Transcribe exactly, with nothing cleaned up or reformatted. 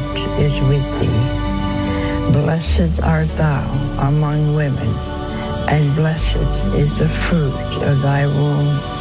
is with thee. Blessed art thou among women, and blessed is the fruit of thy womb.